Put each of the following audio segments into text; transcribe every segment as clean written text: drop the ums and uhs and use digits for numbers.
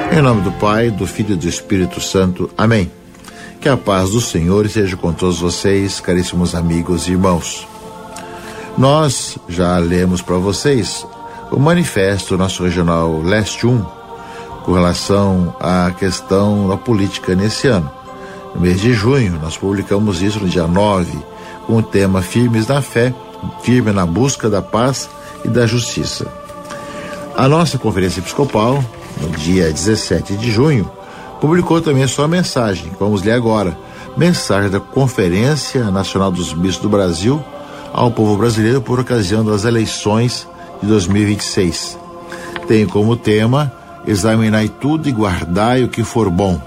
Em nome do Pai, do Filho e do Espírito Santo. Amém. Que a paz do Senhor esteja com todos vocês, caríssimos amigos e irmãos. Nós já lemos para vocês o manifesto nosso regional Leste 1 com relação à questão da política nesse ano. No mês de junho, nós publicamos isso no dia 9, com o tema Firmes na Fé, firme na busca da paz e da justiça. A nossa conferência episcopal, no dia 17 de junho, publicou também a sua mensagem, que vamos ler agora. Mensagem da Conferência Nacional dos Bispos do Brasil ao povo brasileiro por ocasião das eleições de 2026. Tem como tema: examinai tudo e guardai o que for bom,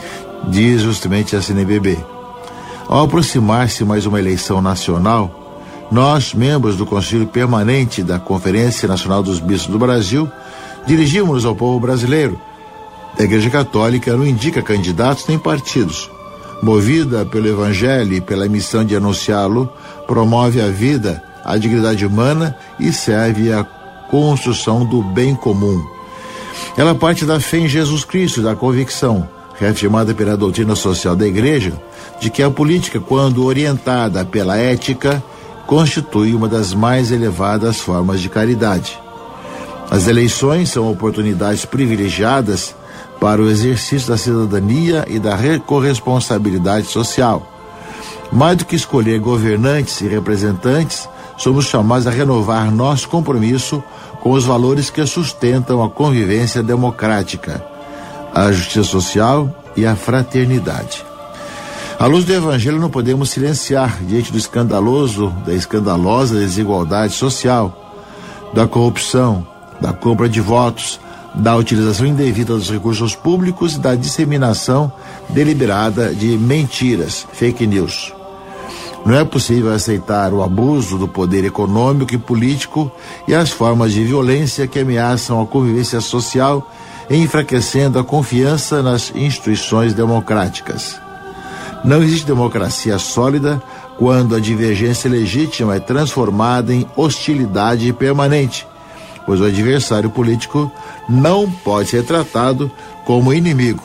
diz justamente a CNBB. Ao aproximar-se mais uma eleição nacional, nós, membros do Conselho Permanente da Conferência Nacional dos Bispos do Brasil, dirigimos-nos ao povo brasileiro. A Igreja Católica não indica candidatos nem partidos. Movida pelo Evangelho e pela missão de anunciá-lo, promove a vida, a dignidade humana e serve à construção do bem comum. Ela parte da fé em Jesus Cristo, da convicção, reafirmada pela doutrina social da Igreja, de que a política, quando orientada pela ética, constitui uma das mais elevadas formas de caridade. As eleições são oportunidades privilegiadas para o exercício da cidadania e da corresponsabilidade social. Mais do que escolher governantes e representantes, somos chamados a renovar nosso compromisso com os valores que sustentam a convivência democrática, a justiça social e a fraternidade. À luz do Evangelho, não podemos silenciar diante da escandalosa desigualdade social, da corrupção, da compra de votos, da utilização indevida dos recursos públicos e da disseminação deliberada de mentiras, fake news. Não é possível aceitar o abuso do poder econômico e político e as formas de violência que ameaçam a convivência social, enfraquecendo a confiança nas instituições democráticas. Não existe democracia sólida quando a divergência legítima é transformada em hostilidade permanente, pois o adversário político não pode ser tratado como inimigo.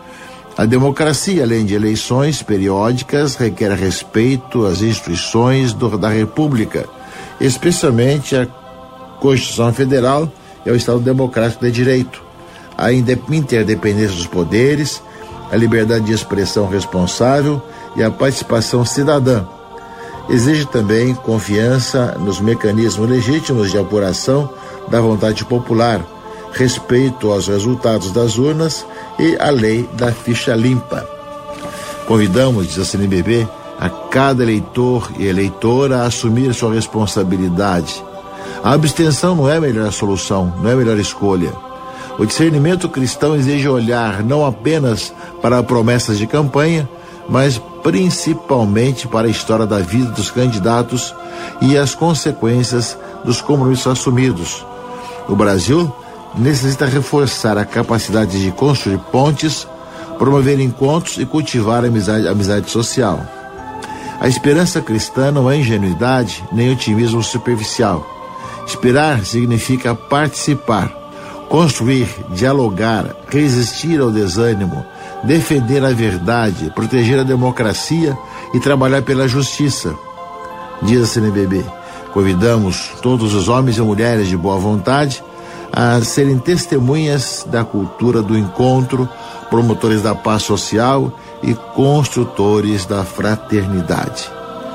A democracia, além de eleições periódicas, requer respeito às instituições da República, especialmente a Constituição Federal e ao Estado Democrático de Direito, a interdependência dos poderes, a liberdade de expressão responsável e a participação cidadã. Exige também confiança nos mecanismos legítimos de apuração da vontade popular, respeito aos resultados das urnas e a lei da ficha limpa. Convidamos, diz a CNBB, a cada eleitor e eleitora a assumir sua responsabilidade. A abstenção não é a melhor solução, não é a melhor escolha. O discernimento cristão exige olhar não apenas para promessas de campanha, mas principalmente para a história da vida dos candidatos e as consequências dos compromissos assumidos. O Brasil necessita reforçar a capacidade de construir pontes, promover encontros e cultivar a amizade social. A esperança cristã não é ingenuidade nem otimismo superficial. Esperar significa participar, construir, dialogar, resistir ao desânimo, defender a verdade, proteger a democracia e trabalhar pela justiça, diz a CNBB. Convidamos todos os homens e mulheres de boa vontade a serem testemunhas da cultura do encontro, promotores da paz social e construtores da fraternidade.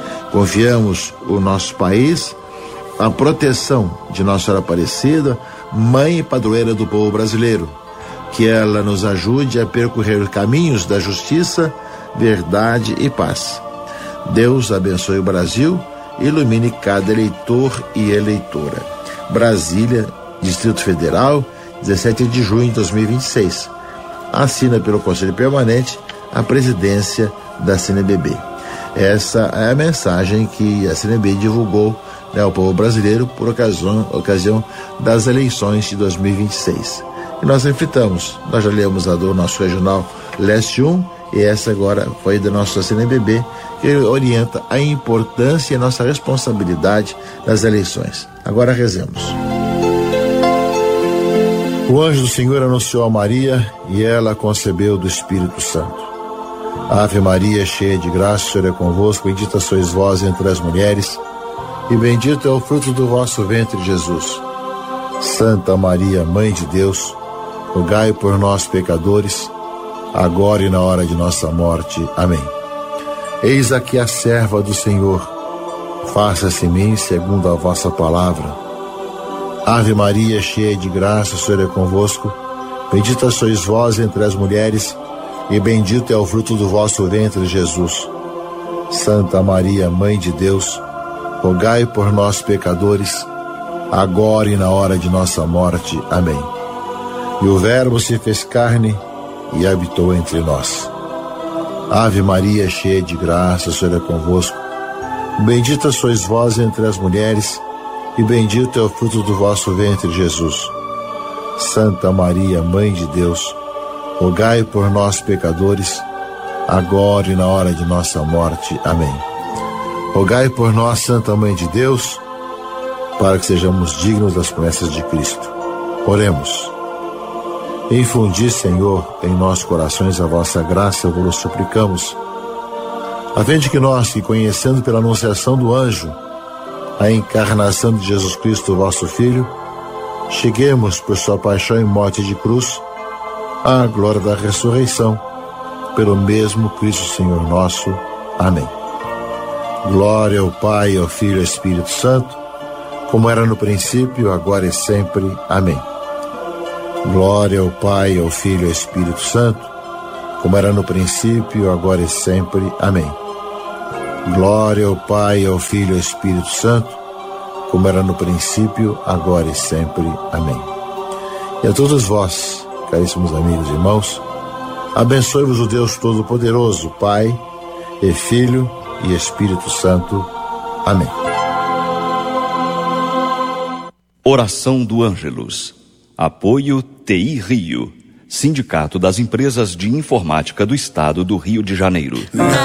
Confiamos o nosso país à proteção de Nossa Senhora Aparecida, Mãe e Padroeira do povo brasileiro, que ela nos ajude a percorrer os caminhos da justiça, verdade e paz. Deus abençoe o Brasil e ilumine cada eleitor e eleitora. Brasília, Distrito Federal, 17 de junho de 2026. Assina pelo Conselho Permanente a presidência da CNBB. Essa é a mensagem que a CNBB divulgou ao povo brasileiro por ocasião das eleições de 2026. E nós reflitamos, nós já lemos a do nosso regional Leste 1 e essa agora foi da nossa CNBB, que orienta a importância e a nossa responsabilidade nas eleições. Agora rezemos. O anjo do Senhor anunciou a Maria e ela concebeu do Espírito Santo. Ave Maria, cheia de graça, o Senhor é convosco, bendita sois vós entre as mulheres, e bendito é o fruto do vosso ventre, Jesus. Santa Maria, Mãe de Deus, rogai por nós, pecadores, agora e na hora de nossa morte. Amém. Eis aqui a serva do Senhor, faça-se em mim segundo a vossa palavra. Ave Maria, cheia de graça, o Senhor é convosco, bendita sois vós entre as mulheres, e bendito é o fruto do vosso ventre, Jesus. Santa Maria, Mãe de Deus, rogai por nós, pecadores, agora e na hora de nossa morte. Amém. E o Verbo se fez carne e habitou entre nós. Ave Maria, cheia de graça, o Senhor é convosco, bendita sois vós entre as mulheres, e bendito é o fruto do vosso ventre, Jesus. Santa Maria, Mãe de Deus, rogai por nós, pecadores, agora e na hora de nossa morte. Amém. Rogai por nós, Santa Mãe de Deus, para que sejamos dignos das promessas de Cristo. Oremos. Infundi, Senhor, em nossos corações a vossa graça, vos suplicamos, a fim de que nós, que conhecendo pela anunciação do anjo a encarnação de Jesus Cristo, vosso Filho, cheguemos por sua paixão e morte de cruz à glória da ressurreição, pelo mesmo Cristo Senhor nosso. Amém. Glória ao Pai, ao Filho e ao Espírito Santo, como era no princípio, agora e sempre. Amém. Glória ao Pai, ao Filho e ao Espírito Santo, como era no princípio, agora e sempre. Amém. Glória ao Pai, ao Filho e ao Espírito Santo, como era no princípio, agora e sempre. Amém. E a todos vós, caríssimos amigos e irmãos, abençoe-vos o Deus Todo-Poderoso, Pai e Filho e Espírito Santo. Amém. Oração do Ângelus. Apoio TI Rio, Sindicato das Empresas de Informática do Estado do Rio de Janeiro.